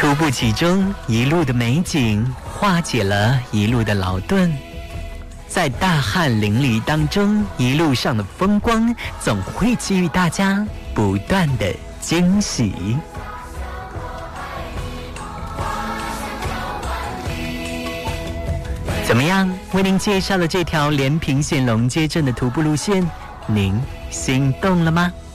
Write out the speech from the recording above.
徒步其中，一路的美景化解了一路的劳顿，在大汗淋漓当中，一路上的风光总会给予大家不断的惊喜。怎么样？为您介绍的这条连平县龙街镇的徒步路线，您心动了吗？